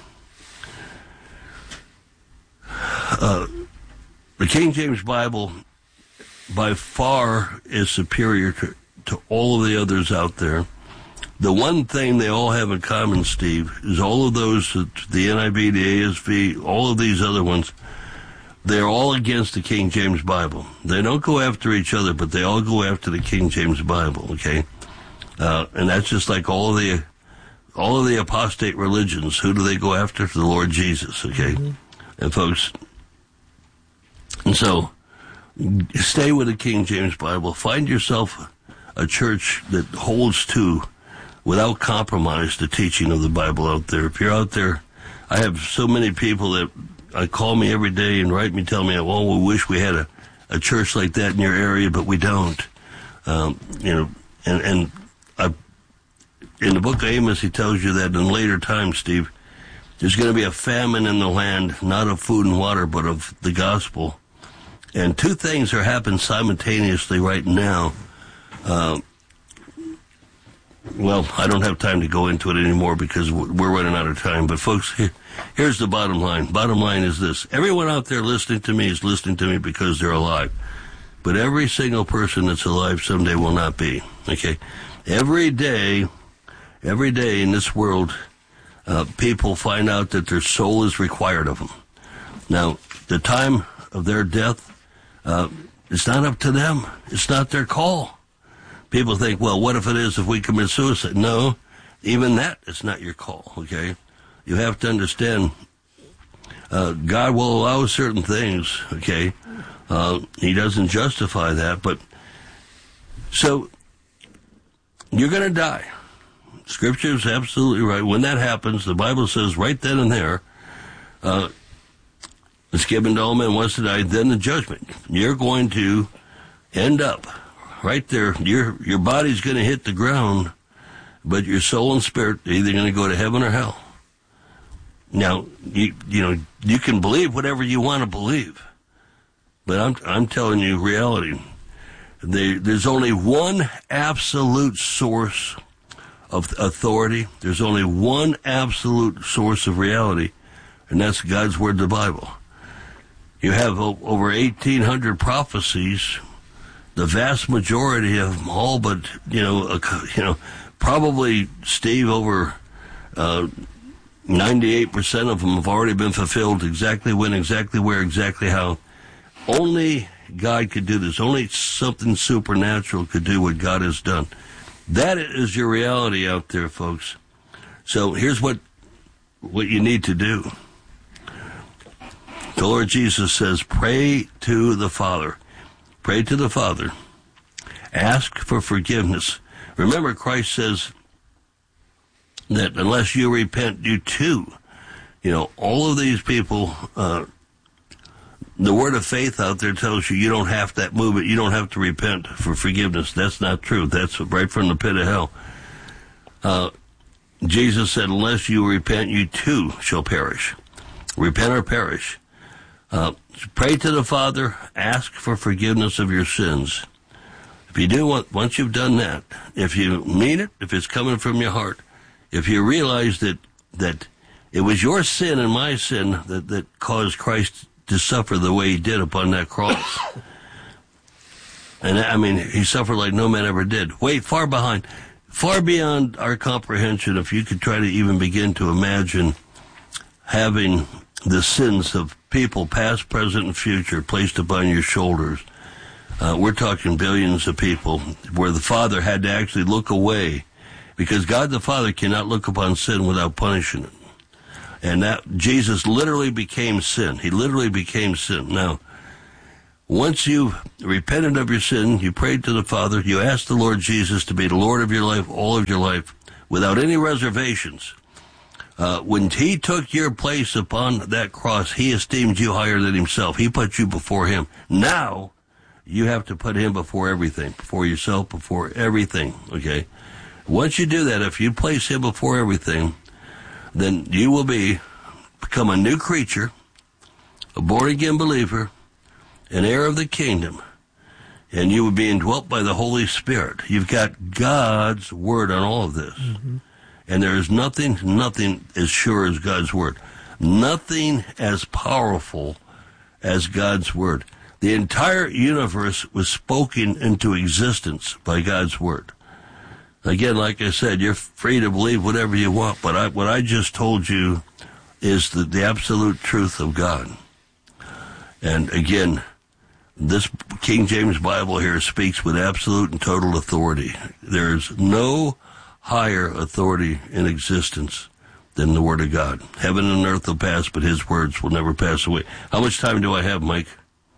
Speaker 1: Uh, the King James Bible, by far, is superior to, to all of the others out there. The one thing they all have in common, Steve, is all of those, the N I V, the A S V, all of these other ones, they're all against the King James Bible. They don't go after each other, but they all go after the King James Bible, okay? Uh, and that's just like all of the all of the apostate religions. Who do they go after? For the Lord Jesus, okay? Mm-hmm. And folks, and so, stay with the King James Bible. Find yourself a church that holds to, without compromise, the teaching of the Bible out there. If you're out there, I have so many people that uh, call me every day and write me, tell me, well, we wish we had a, a church like that in your area, but we don't. Um, you know, and, and I, in the book of Amos, he tells you that in later times, Steve, there's going to be a famine in the land, not of food and water, but of the gospel. And two things are happening simultaneously right now. Uh, well, I don't have time to go into it anymore because we're running out of time. But folks, here, here's the bottom line. Bottom line is this. Everyone out there listening to me is listening to me because they're alive. But every single person that's alive someday will not be. Okay? Every day, every day in this world, uh, people find out that their soul is required of them. Now, the time of their death, uh, it's not up to them. It's not their call. People think, well, what if it is if we commit suicide? No, even that is not your call, okay? You have to understand, uh, God will allow certain things, okay? Uh, he doesn't justify that, but, so, you're going to die. Scripture is absolutely right. When that happens, the Bible says right then and there, uh, it's given to all men once to die, then the judgment. You're going to end up right there. Your your body's going to hit the ground, but your soul and spirit are either going to go to heaven or hell. Now, you you know, you can believe whatever you want to believe, but I'm I'm telling you reality. There, there's only one absolute source of authority. There's only one absolute source of reality, and that's God's Word, the Bible. You have over eighteen hundred prophecies. The vast majority of them, all but, you know, uh, you know, probably, Steve, over uh, ninety-eight percent of them have already been fulfilled. Exactly when, exactly where, exactly how. Only God could do this. Only something supernatural could do what God has done. That is your reality out there, folks. So here's what what you need to do. The Lord Jesus says, pray to the Father. Pray to the Father. Ask for forgiveness. Remember, Christ says that unless you repent, you too. You know, all of these people, uh, the word of faith out there tells you you don't have that movement. You don't have to repent for forgiveness. That's not true. That's right from the pit of hell. Uh, Jesus said, unless you repent, you too shall perish. Repent or perish. Uh, pray to the Father, ask for forgiveness of your sins. If you do, once you've done that, if you mean it, if it's coming from your heart, if you realize that, that it was your sin and my sin that, that caused Christ to suffer the way he did upon that cross. And I mean, he suffered like no man ever did. Way far behind, far beyond our comprehension. If you could try to even begin to imagine having the sins of people, past, present, and future, placed upon your shoulders. Uh, we're talking billions of people where the Father had to actually look away because God the Father cannot look upon sin without punishing it. And that Jesus literally became sin. He literally became sin. Now, once you've repented of your sin, you prayed to the Father, you asked the Lord Jesus to be the Lord of your life, all of your life, without any reservations. Uh, when he took your place upon that cross, he esteemed you higher than himself. He put you before him. Now, you have to put him before everything, before yourself, before everything, okay? Once you do that, if you place him before everything, then you will be, become a new creature, a born-again believer, an heir of the kingdom, and you will be indwelt by the Holy Spirit. You've got God's word on all of this. Mm-hmm. And there is nothing, nothing as sure as God's word. Nothing as powerful as God's word. The entire universe was spoken into existence by God's word. Again, like I said, you're free to believe whatever you want, but I, what I just told you is the, the absolute truth of God. And again, this King James Bible here speaks with absolute and total authority. There's no higher authority in existence than the Word of God. Heaven and earth will pass, but His words will never pass away. How much time do I have, Mike?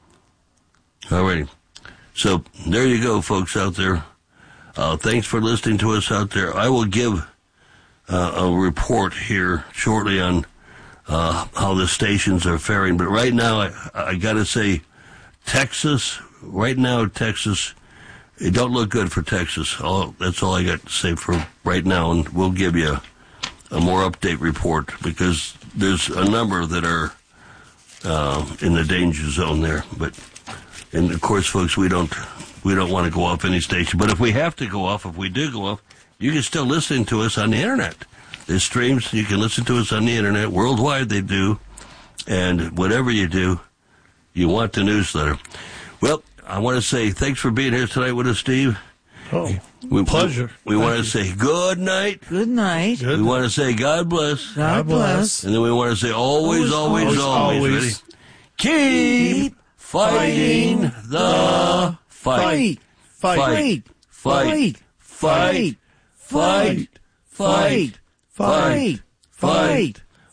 Speaker 1: All righty. So there you go, folks out there. Uh, thanks for listening to us out there. I will give uh, a report here shortly on uh, how the stations are faring. But right now, I, I got to say, Texas, right now, Texas, it don't look good for Texas. All, that's all I got to say for right now, and we'll give you a, a more update report because there's a number that are uh, in the danger zone there. But and of course, folks, we don't we don't want to go off any station. But if we have to go off, if we do go off, you can still listen to us on the internet. There's streams. You can listen to us on the internet worldwide. They do, and whatever you do, you want the newsletter. Well, I want to say thanks for being here tonight with us, Steve.
Speaker 3: Oh,
Speaker 1: we,
Speaker 3: pleasure.
Speaker 1: We, we want to say good night.
Speaker 7: Good night.
Speaker 1: Good we want to say God bless.
Speaker 7: God bless.
Speaker 1: And then we want to say always, always, always. always.
Speaker 3: always.
Speaker 1: Ready? Keep fighting the fight.
Speaker 3: Fight.
Speaker 1: Fight. Fight. Fight. Fight. Fight. Fight.
Speaker 3: Fight.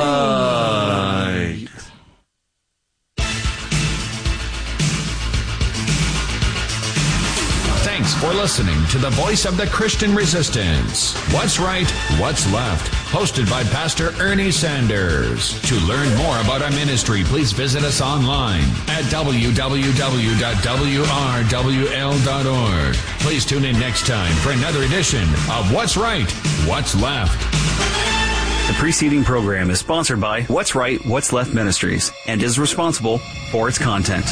Speaker 1: Fight.
Speaker 8: Thanks for listening to the Voice of the Christian Resistance. What's Right, What's Left, hosted by Pastor Ernie Sanders. To learn more about our ministry, please visit us online at w w w dot w r w l dot org. Please tune in next time for another edition of What's Right, What's Left.
Speaker 9: The preceding program is sponsored by What's Right, What's Left Ministries and is responsible for its content.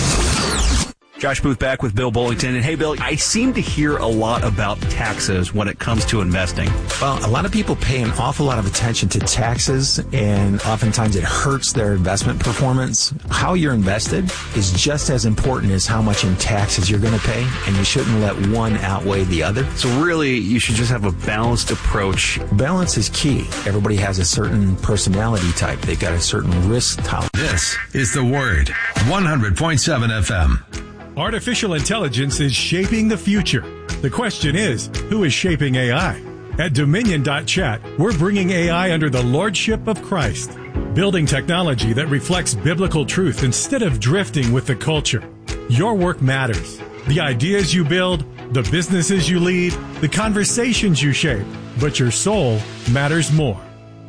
Speaker 9: Josh Booth back with Bill Bullington. And hey, Bill, I seem to hear a lot about taxes when it comes to investing.
Speaker 10: Well, a lot of people pay an awful lot of attention to taxes, and oftentimes it hurts their investment performance. How you're invested is just as important as how much in taxes you're going to pay, and you shouldn't let one outweigh the other.
Speaker 9: So really, you should just have a balanced approach.
Speaker 10: Balance is key. Everybody has a certain personality type. They've got a certain risk tolerance.
Speaker 8: This is The Word, one hundred point seven F M.
Speaker 11: Artificial intelligence is shaping the future. The question is, who is shaping A I? At Dominion dot chat, we're bringing A I under the lordship of Christ, building technology that reflects biblical truth instead of drifting with the culture. Your work matters. The ideas you build, the businesses you lead, the conversations you shape, but your soul matters more.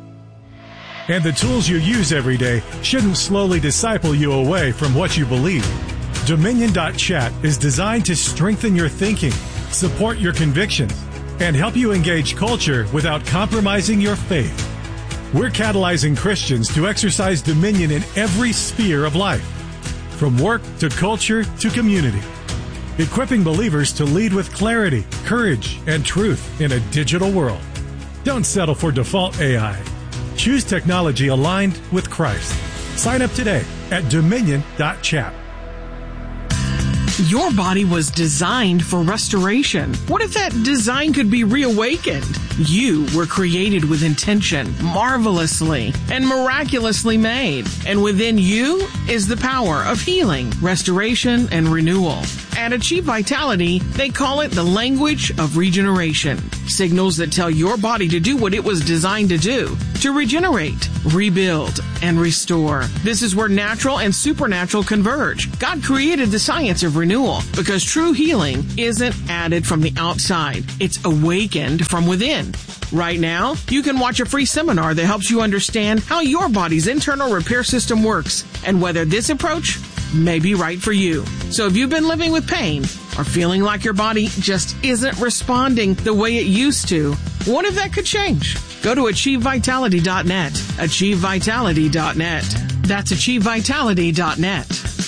Speaker 11: And the tools you use every day shouldn't slowly disciple you away from what you believe. Dominion dot chat is designed to strengthen your thinking, support your convictions, and help you engage culture without compromising your faith. We're catalyzing Christians to exercise dominion in every sphere of life, from work to culture to community, equipping believers to lead with clarity, courage, and truth in a digital world. Don't settle for default A I. Choose technology aligned with Christ. Sign up today at Dominion dot chat.
Speaker 7: Your body was designed for restoration. What if that design could be reawakened? You were created with intention, marvelously and miraculously made. And within you is the power of healing, restoration, and renewal. At Achieve Vitality, they call it the language of regeneration. Signals that tell your body to do what it was designed to do, to regenerate, rebuild, and restore. This is where natural and supernatural converge. God created the science of renewal because true healing isn't added from the outside. It's awakened from within. Right now, you can watch a free seminar that helps you understand how your body's internal repair system works and whether this approach may be right for you. So if you've been living with pain or feeling like your body just isn't responding the way it used to, what if that could change? Go to achieve vitality dot net. achieve vitality dot net. That's achieve vitality dot net.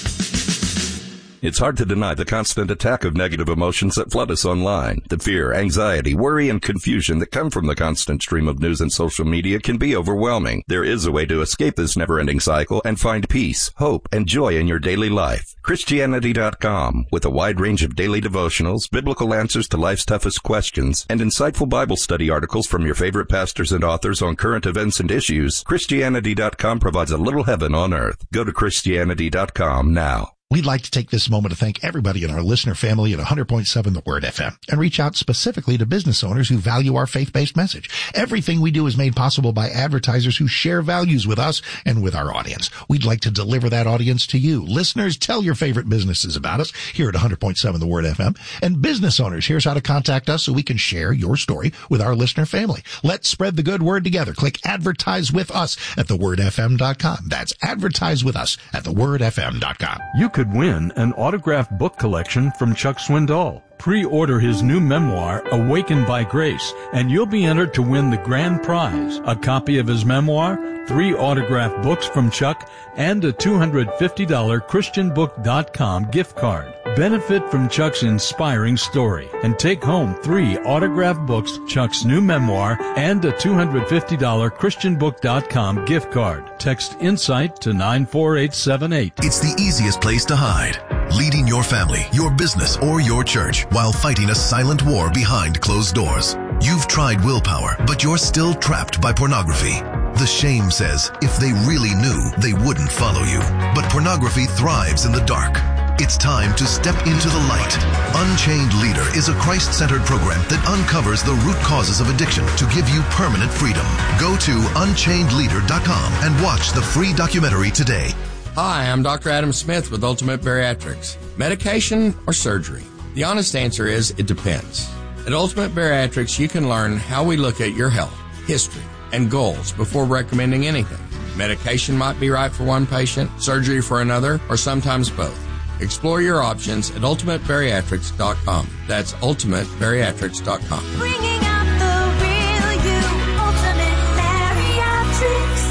Speaker 12: It's hard to deny the constant attack of negative emotions that flood us online. The fear, anxiety, worry, and confusion that come from the constant stream of news and social media can be overwhelming. There is a way to escape this never-ending cycle and find peace, hope, and joy in your daily life. Christianity dot com, with a wide range of daily devotionals, biblical answers to life's toughest questions, and insightful Bible study articles from your favorite pastors and authors on current events and issues, Christianity dot com provides a little heaven on earth. Go to Christianity dot com now.
Speaker 13: We'd like to take this moment to thank everybody in our listener family at one hundred point seven The Word F M and reach out specifically to business owners who value our faith-based message. Everything we do is made possible by advertisers who share values with us and with our audience. We'd like to deliver that audience to you. Listeners, tell your favorite businesses about us here at one hundred point seven The Word F M. And business owners, here's how to contact us so we can share your story with our listener family. Let's spread the good word together. Click Advertise with Us at the word f m dot com. That's Advertise with Us at the word f m dot com.
Speaker 14: You could win an autographed book collection from Chuck Swindoll. Pre-order his new memoir, Awakened by Grace, and you'll be entered to win the grand prize, a copy of his memoir, three autographed books from Chuck, and a two hundred fifty dollars christian book dot com gift card. Benefit from Chuck's inspiring story and take home three autographed books, Chuck's new memoir, and a two hundred fifty dollars christian book dot com gift card. Text INSIGHT to nine four eight seven eight.
Speaker 15: It's the easiest place to hide. Leading your family, your business, or your church while fighting a silent war behind closed doors. You've tried willpower, but you're still trapped by pornography. The shame says if they really knew, they wouldn't follow you. But pornography thrives in the dark. It's time to step into the light. Unchained Leader is a Christ-centered program that uncovers the root causes of addiction to give you permanent freedom. Go to unchained leader dot com and watch the free documentary today.
Speaker 16: Hi, I'm Doctor Adam Smith with Ultimate Bariatrics. Medication or surgery? The honest answer is it depends. At Ultimate Bariatrics, you can learn how we look at your health, history, and goals before recommending anything. Medication might be right for one patient, surgery for another, or sometimes both. Explore your options at ultimate bariatrics dot com. That's ultimate bariatrics dot com.
Speaker 17: Bringing out the real you, Ultimate Bariatrics.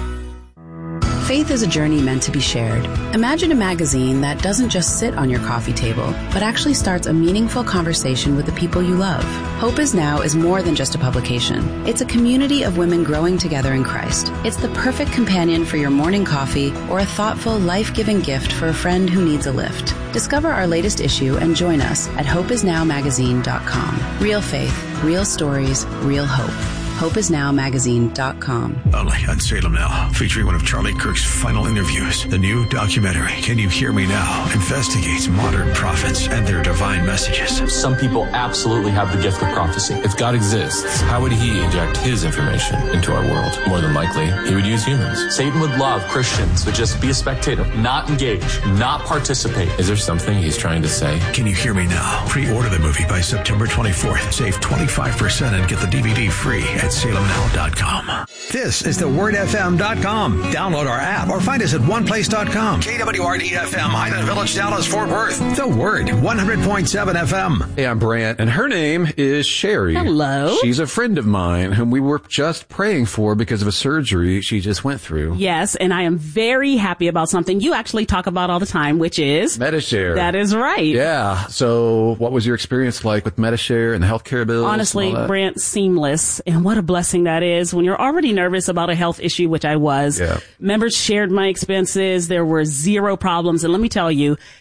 Speaker 18: Faith is a journey meant to be shared. Imagine a magazine that doesn't just sit on your coffee table, but actually starts a meaningful conversation with the people you love. Hope Is Now is more than just a publication. It's a community of women growing together in Christ. It's the perfect companion for your morning coffee or a thoughtful, life-giving gift for a friend who needs a lift. Discover our latest issue and join us at hope is now magazine dot com. Real faith, real stories, real hope. hope is now magazine dot com.
Speaker 19: Only on Salem Now, featuring one of Charlie Kirk's final interviews. The new documentary, Can You Hear Me Now?, investigates modern prophets and their divine messages.
Speaker 20: Some people absolutely have the gift of prophecy. If God exists, how would he inject his information into our world? More than likely, he would use humans. Satan would love Christians to just be a spectator, not engage, not participate. Is there something he's trying to say?
Speaker 19: Can You Hear Me Now? Pre-order the movie by September twenty-fourth. Save twenty-five percent and get the D V D free at salem now dot com.
Speaker 21: This is the word f m dot com. Download our app or find us at one place dot com. K W R D F M, Highland Village, Dallas, Fort Worth. The Word, one hundred point seven F M.
Speaker 22: Hey, I'm Brant, and her name is Sherry.
Speaker 23: Hello.
Speaker 22: She's a friend of mine whom we were just praying for because of a surgery she just went through.
Speaker 23: Yes, and I am very happy about something you actually talk about all the time, which is
Speaker 22: Medi-Share.
Speaker 23: That is right.
Speaker 22: Yeah. So what was your experience like with Medi-Share and the healthcare bills?
Speaker 23: Honestly, Brant, seamless. And what a blessing that is when you're already nervous about a health issue, which I was.
Speaker 22: Yeah.
Speaker 23: Members shared my expenses. There were zero problems. And let me tell you,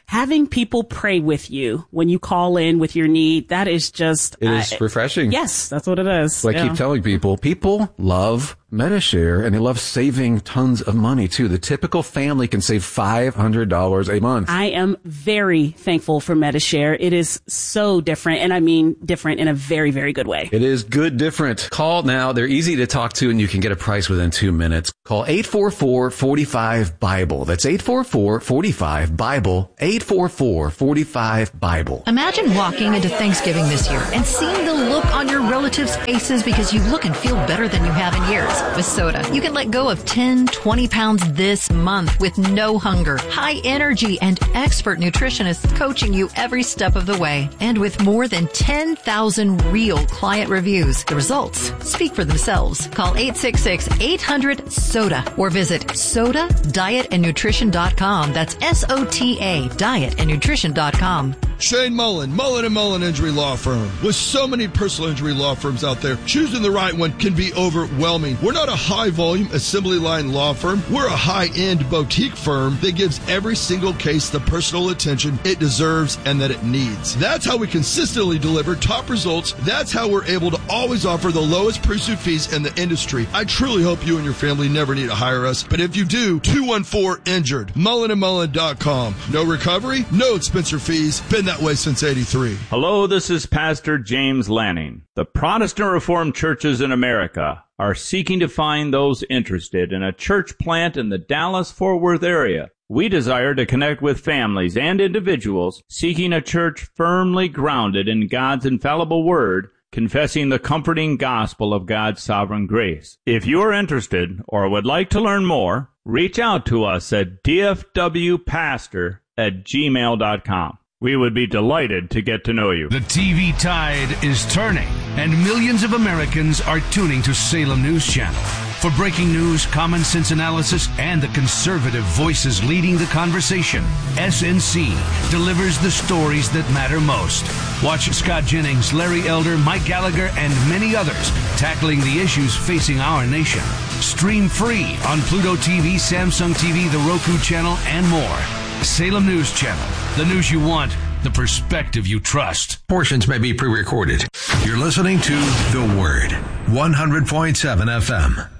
Speaker 23: having people pray with you when you call in with your need, that is just...
Speaker 22: It is
Speaker 23: uh,
Speaker 22: refreshing.
Speaker 23: Yes, that's what it is.
Speaker 22: So I
Speaker 23: yeah.
Speaker 22: keep telling people, people love Medi-Share, and they love saving tons of money, too. The typical family can save five hundred dollars a month.
Speaker 23: I am very thankful for Medi-Share. It is so different, and I mean different in a very, very good way.
Speaker 22: It is good different. Call now. They're easy to talk to, and you can get a price within two minutes. Call eight four four, four five, BIBLE. That's eight four four, four five, BIBLE. eight four four, four five, BIBLE.
Speaker 2: Imagine walking into Thanksgiving this year and seeing the look on your relatives' faces because you look and feel better than you have in years. With Soda, you can let go of ten, twenty pounds this month with no hunger, high energy, and expert nutritionists coaching you every step of the way. And with more than ten thousand real client reviews, the results speak for themselves. Call eight six six, eight hundred, SODA or visit soda diet and nutrition dot com. That's S O T A, diet and nutrition dot com.
Speaker 4: Shane Mullen, Mullen and Mullen Injury Law Firm. With so many personal injury law firms out there, choosing the right one can be overwhelming. We're not a high-volume assembly line law firm. We're a high-end boutique firm that gives every single case the personal attention it deserves and that it needs. That's how we consistently deliver top results. That's how we're able to always offer the lowest pursuit fees in the industry. I truly hope you and your family never need to hire us, but if you do, two one four, injured. Mullen and Mullen dot com. No recovery, no expense or fees. Been that way since eighty-three.
Speaker 5: Hello, this is Pastor James Lanning. The Protestant Reformed churches in America are seeking to find those interested in a church plant in the Dallas-Fort Worth area. We desire to connect with families and individuals seeking a church firmly grounded in God's infallible word, confessing the comforting gospel of God's sovereign grace. If you are interested or would like to learn more, reach out to us at d f w pastor at gmail dot com. We would be delighted to get to know you.
Speaker 24: The T V tide is turning, and millions of Americans are tuning to Salem News Channel. For breaking news, common sense analysis, and the conservative voices leading the conversation, S N C delivers the stories that matter most. Watch Scott Jennings, Larry Elder, Mike Gallagher, and many others tackling the issues facing our nation. Stream free on Pluto T V, Samsung T V, the Roku channel, and more. Salem News Channel. The news you want, the perspective you trust.
Speaker 19: Portions may be pre-recorded.
Speaker 15: You're listening to The Word, one hundred point seven F M.